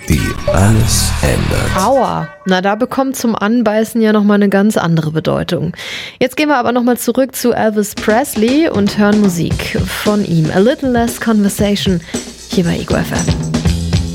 die alles ändert. Aua, na da bekommt zum Anbeißen ja nochmal eine ganz andere Bedeutung. Jetzt gehen wir aber nochmal zurück zu Elvis Presley und hören Musik von ihm. A Little Less Conversation hier bei Ego FM.